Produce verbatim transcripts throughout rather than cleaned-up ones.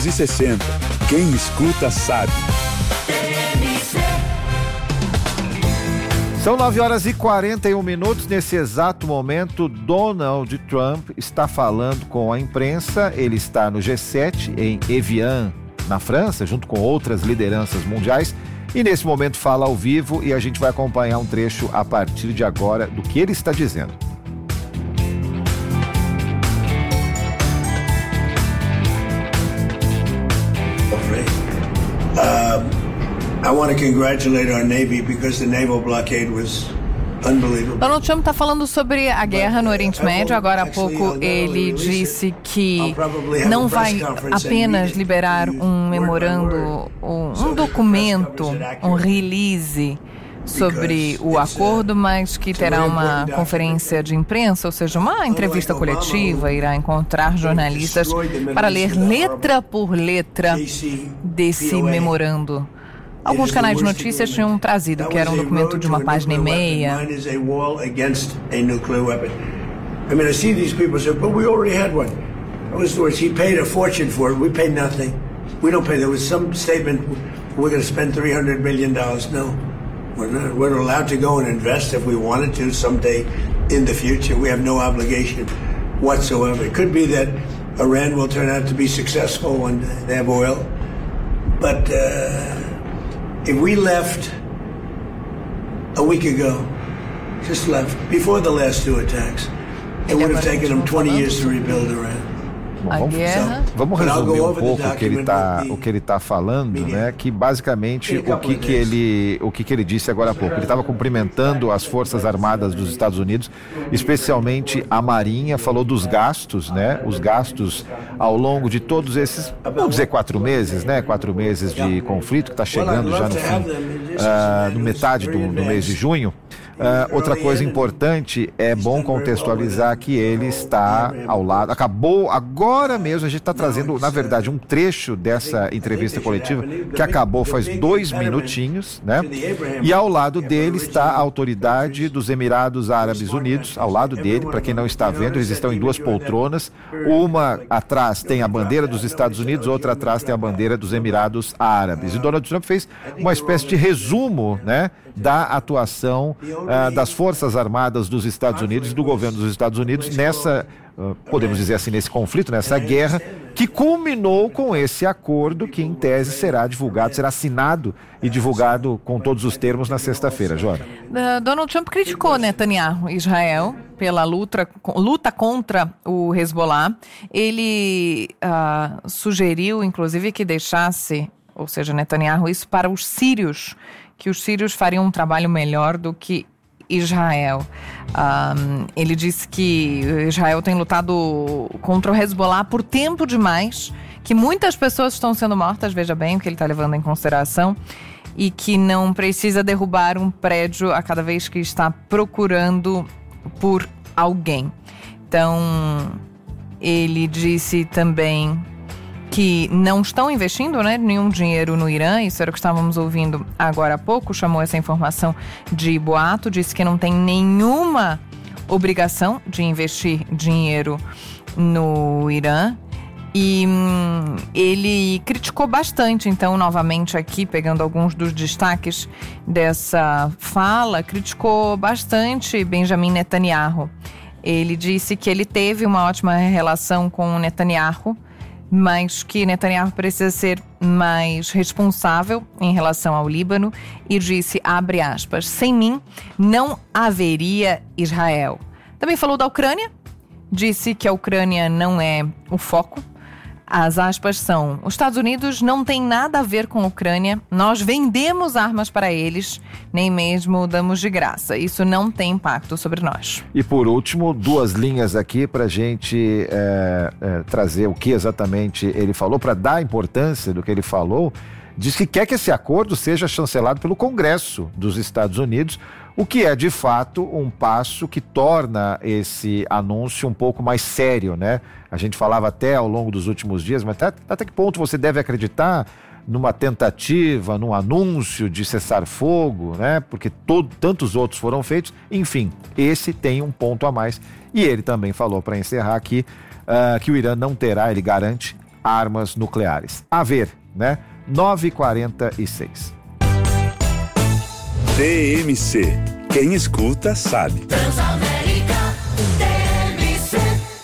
e sessenta. Quem escuta sabe. São nove horas e quarenta e um minutos. Nesse exato momento, Donald Trump está falando com a imprensa. Ele está no G sete em Evian, na França, junto com outras lideranças mundiais. E nesse momento fala ao vivo e a gente vai acompanhar um trecho a partir de agora do que ele está dizendo. Uh, I want to congratulate our Navy because the naval blockade was unbelievable. Donald Trump está falando sobre a guerra no Oriente Médio. Agora há pouco ele disse que não vai apenas liberar um memorando, um, um documento, um release sobre o acordo, mas que terá uma conferência de imprensa, ou seja, uma entrevista coletiva, irá encontrar jornalistas para ler letra por letra desse memorando. Alguns canais de notícias tinham trazido que era um documento de uma página e meia. I mean, I see these people say, but we already had one. In other words, he paid a fortune for it. We paid nothing. We don't pay. There was some statement, we're going to spend three hundred million dollars. No. We're not. We're allowed to go and invest if we wanted to someday in the future. We have no obligation whatsoever. It could be that Iran will turn out to be successful when they have oil. But uh, if we left a week ago, just left, before the last two attacks, it would have taken them twenty years to rebuild Iran. Bom, vamos, vamos resumir um pouco o que ele está o que ele tá falando, né? Que basicamente o que que ele o que que ele disse agora há pouco. Ele estava cumprimentando as Forças Armadas dos Estados Unidos, especialmente a Marinha. Falou dos gastos, né? Os gastos ao longo de todos esses, vamos dizer quatro meses, né? Quatro meses de conflito que está chegando já no fim, uh, no metade do, do mês de junho. Uh, outra coisa importante, é bom contextualizar que ele está ao lado, acabou agora mesmo, a gente está trazendo, na verdade, um trecho dessa entrevista coletiva que acabou faz dois minutinhos, né? E ao lado dele está a autoridade dos Emirados Árabes Unidos, ao lado dele, para quem não está vendo, eles estão em duas poltronas, uma atrás tem a bandeira dos Estados Unidos, outra atrás tem a bandeira dos Emirados Árabes. E Donald Trump fez uma espécie de resumo, né, da atuação uh, das Forças Armadas dos Estados Unidos e do governo dos Estados Unidos nessa, uh, podemos dizer assim, nesse conflito, nessa guerra, que culminou com esse acordo que, em tese, será divulgado, será assinado e divulgado com todos os termos na sexta-feira. Jora. Uh, Donald Trump criticou Netanyahu, Israel, pela luta, luta contra o Hezbollah. Ele uh, sugeriu, inclusive, que deixasse, ou seja, Netanyahu, isso para os sírios, que os sírios fariam um trabalho melhor do que Israel. Um, ele disse que Israel tem lutado contra o Hezbollah por tempo demais, que muitas pessoas estão sendo mortas, veja bem o que ele está levando em consideração, e que não precisa derrubar um prédio a cada vez que está procurando por alguém. Então, ele disse também que não estão investindo, né, nenhum dinheiro no Irã. Isso era o que estávamos ouvindo agora há pouco. Chamou essa informação de boato, disse que não tem nenhuma obrigação de investir dinheiro no Irã. E hum, ele criticou bastante, então, novamente aqui, pegando alguns dos destaques dessa fala, criticou bastante Benjamin Netanyahu. Ele disse que ele teve uma ótima relação com o Netanyahu, mas que Netanyahu precisa ser mais responsável em relação ao Líbano, e disse, abre aspas, sem mim não haveria Israel. Também falou da Ucrânia, disse que a Ucrânia não é o foco. As aspas são, os Estados Unidos não tem nada a ver com a Ucrânia, nós vendemos armas para eles, nem mesmo damos de graça. Isso não tem impacto sobre nós. E por último, duas linhas aqui para a gente é, é, trazer o que exatamente ele falou, para dar importância do que ele falou. Diz que quer que esse acordo seja chancelado pelo Congresso dos Estados Unidos, o que é, de fato, um passo que torna esse anúncio um pouco mais sério, né? A gente falava até ao longo dos últimos dias, mas até, até que ponto você deve acreditar numa tentativa, num anúncio de cessar fogo, né? Porque todo, tantos outros foram feitos. Enfim, esse tem um ponto a mais. E ele também falou, para encerrar aqui, uh, que o Irã não terá, ele garante, armas nucleares. A ver, né? nove e quarenta e seis. T M C. Quem escuta sabe. Transamérica T M C.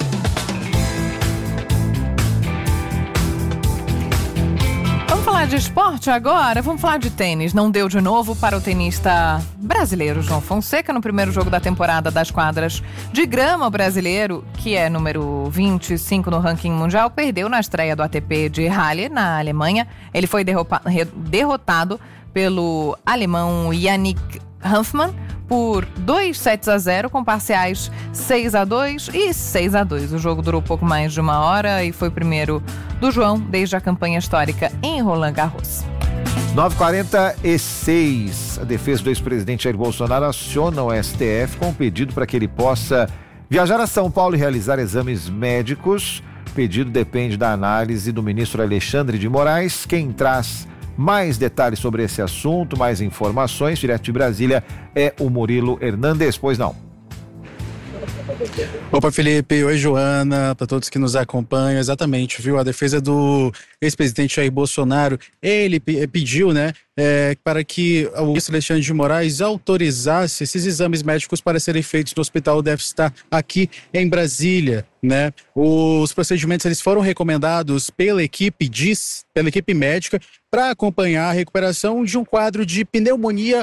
Vamos falar de esporte agora? Vamos falar de tênis. Não deu de novo para o tenista brasileiro João Fonseca no primeiro jogo da temporada das quadras de grama. O brasileiro, que é número vinte e cinco no ranking mundial, perdeu na estreia do A T P de Halle, na Alemanha. Ele foi derropa- derrotado pelo alemão Yannick Hanfmann por dois sets a zero, com parciais seis a dois e seis a dois. O jogo durou pouco mais de uma hora e foi o primeiro do João desde a campanha histórica em Roland Garros. nove e quarenta e seis. A defesa do ex-presidente Jair Bolsonaro aciona o S T F com um pedido para que ele possa viajar a São Paulo e realizar exames médicos. O pedido depende da análise do ministro Alexandre de Moraes. Quem traz mais detalhes sobre esse assunto, mais informações, direto de Brasília, é o Murilo Hernandes. Pois não. Opa, Felipe. Oi, Joana. Para todos que nos acompanham, exatamente, viu? A defesa do ex-presidente Jair Bolsonaro, ele pediu, né, é, para que o ministro Alexandre de Moraes autorizasse esses exames médicos para serem feitos no Hospital U F S T A aqui em Brasília, né? Os procedimentos, eles foram recomendados pela equipe D I S, pela equipe médica, para acompanhar a recuperação de um quadro de pneumonia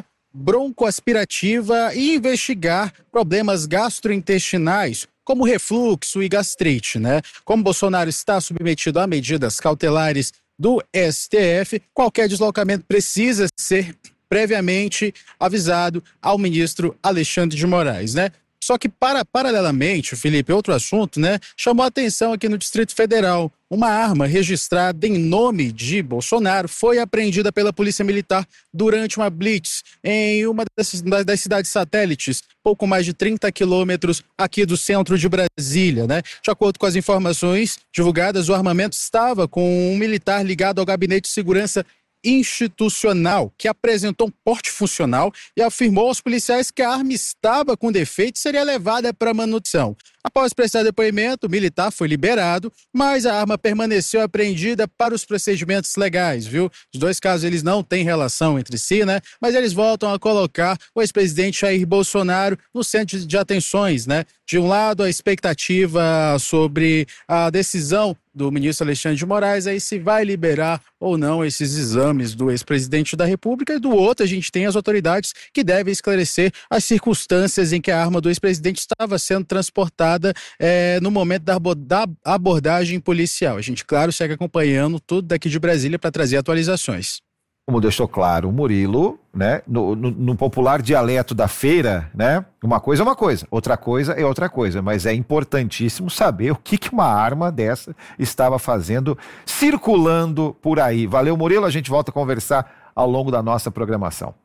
broncoaspirativa e investigar problemas gastrointestinais, como refluxo e gastrite, né? Como Bolsonaro está submetido a medidas cautelares do S T F, qualquer deslocamento precisa ser previamente avisado ao ministro Alexandre de Moraes, né? Só que, para, paralelamente, Felipe, outro assunto, né, chamou a atenção aqui no Distrito Federal. Uma arma registrada em nome de Bolsonaro foi apreendida pela Polícia Militar durante uma blitz em uma das, das cidades satélites, pouco mais de trinta quilômetros aqui do centro de Brasília, né? De acordo com as informações divulgadas, o armamento estava com um militar ligado ao Gabinete de Segurança Institucional, que apresentou um porte funcional e afirmou aos policiais que a arma estava com defeito e seria levada para manutenção. Após prestar depoimento, o militar foi liberado, mas a arma permaneceu apreendida para os procedimentos legais, viu? Os dois casos, eles não têm relação entre si, né? Mas eles voltam a colocar o ex-presidente Jair Bolsonaro no centro de atenções, né? De um lado, a expectativa sobre a decisão do ministro Alexandre de Moraes, aí se vai liberar ou não esses exames do ex-presidente da República, e do outro a gente tem as autoridades que devem esclarecer as circunstâncias em que a arma do ex-presidente estava sendo transportada é, no momento da abordagem policial. A gente, claro, segue acompanhando tudo daqui de Brasília para trazer atualizações. Como deixou claro o Murilo, né, no, no, no popular dialeto da feira, né, uma coisa é uma coisa, outra coisa é outra coisa, mas é importantíssimo saber o que, que uma arma dessa estava fazendo, circulando por aí. Valeu, Murilo, a gente volta a conversar ao longo da nossa programação.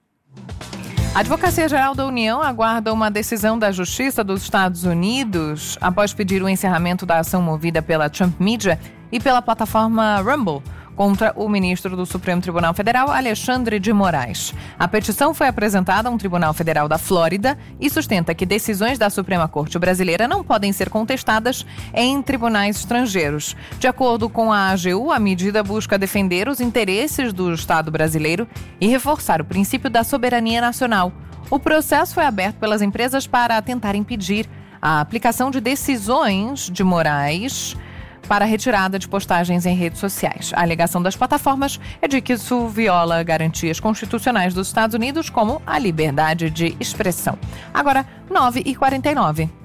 A Advocacia Geral da União aguarda uma decisão da Justiça dos Estados Unidos após pedir o encerramento da ação movida pela Trump Media e pela plataforma Rumble contra o ministro do Supremo Tribunal Federal, Alexandre de Moraes. A petição foi apresentada a um tribunal federal da Flórida e sustenta que decisões da Suprema Corte brasileira não podem ser contestadas em tribunais estrangeiros. De acordo com a A G U, a medida busca defender os interesses do Estado brasileiro e reforçar o princípio da soberania nacional. O processo foi aberto pelas empresas para tentar impedir a aplicação de decisões de Moraes para a retirada de postagens em redes sociais. A alegação das plataformas é de que isso viola garantias constitucionais dos Estados Unidos, como a liberdade de expressão. Agora, nove e quarenta e nove.